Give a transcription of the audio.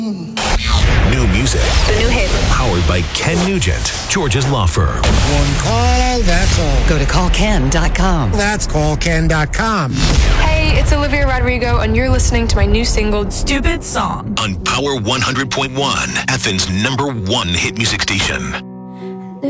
New music. The new hit. Powered by Ken Nugent, George's law firm. One call, that's all. Go to callken.com. That's callken.com. Hey, it's Olivia Rodrigo, and you're listening to my new single, Stupid Song. On Power 100.1, Athens' #1 hit music station.